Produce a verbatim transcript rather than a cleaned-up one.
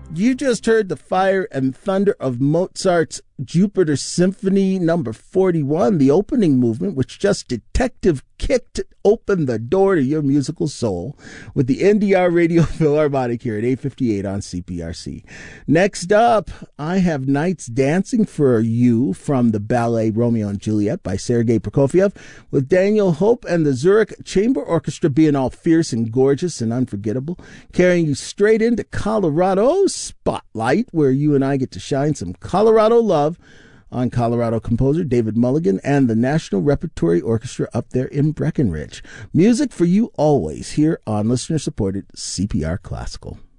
You just heard the fire and thunder of Mozart's Jupiter Symphony number forty-one, the opening movement, which just detective kicked open the door to your musical soul with the N D R Radio Philharmonic here at eight fifty-eight on C P R C. Next up, I have Nights Dancing for You from the ballet Romeo and Juliet by Sergei Prokofiev, with Daniel Hope and the Zurich Chamber Orchestra being all fierce and gorgeous and unforgettable, carrying you straight into Colorado Spotlight, where you and I get to shine some Colorado love on Colorado composer David Mulligan and the National Repertory Orchestra up there in Breckenridge. Music for you always here on listener-supported C P R Classical.